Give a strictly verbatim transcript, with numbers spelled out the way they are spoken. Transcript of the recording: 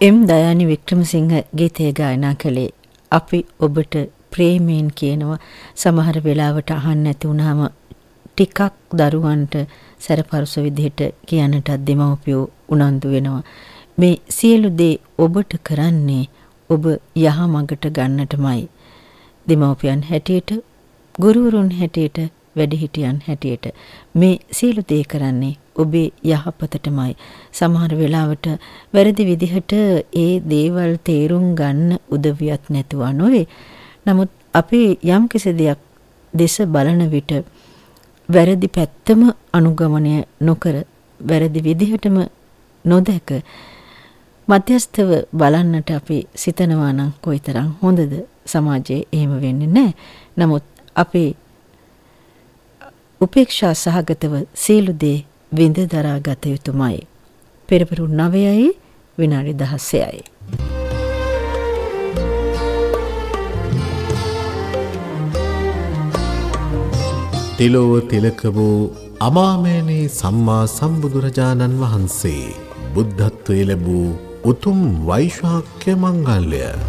එම් දයානි වික්‍රමසිංහ ගීතය ගායනා කළේ. අපි ඔබට ප්‍රේමයෙන් කියනවා. සමහර වෙලාවට අහන්න නැති වුණාම ටිකක් දරුවන්ට සැරපරුස විදිහට කියන්නට දෙමව්පියෝ උනන්දු වෙනවා. මේ සියලු දේ ඔබට කරන්නේ ඔබ යහ මඟට ගන්නටමයි. දෙමව්පියන් හැටියට, ගුරුවරුන් හැටියට, වැඩිහිටියන් හැටියට මේ සියලු දේ කරන්නේ ඔබේ යහපතටමයි. සමහර වෙලාවට වැරදි විදිහට ඒ දේවල් තේරුම් ගන්න උදවියක් නැතුව නොවේ. නමුත් අපි යම් කිසි දෙයක් දෙස බලන විට වැරදි පැත්තම අනුගමනය නොකර වැරදි විදිහටම නොදැක මධ්‍යස්ථව බලන්නට අපි සිතනවා නම් කොයිතරම් හොඳද? සමාජයේ එහෙම වෙන්නේ නැහැ. නමුත් අපි උපේක්ෂා සහගතව සියලු දේ විඳ දරා ගත යුතුමයි. පෙරපරු නවයයි විනාඩි දහසයි. තිලෝව තිලක වූ අමාමෑණී සම්මා සම්බුදුරජාණන් වහන්සේ බුද්ධත්වයේ ලැබූ උතුම් වෛශාඛ්‍ය මංගල්‍ය